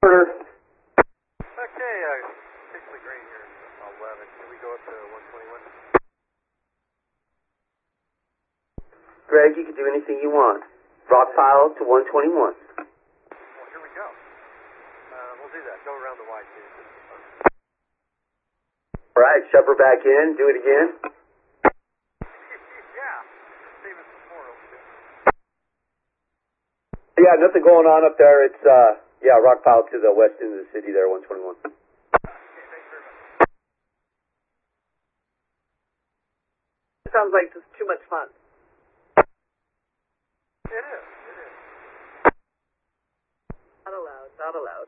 Okay, 6 Green here, 11. Can we go up to 121? Greg, you can do anything you want. Rock pile to 121. Well, here we go. We'll do that. Go around the Y, too. All right, shove her back in. Do it again. Yeah. Save us some more. Yeah, nothing going on up there. It's, rock pile to the west end of the city there, 121. Okay, thanks very much. Sounds like just too much fun. It is. Not allowed, not allowed.